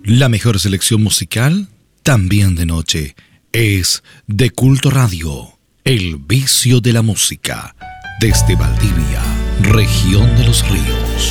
La mejor selección musical, también de noche, es de Culto Radio, el vicio de la música, desde Valdivia, región de los ríos.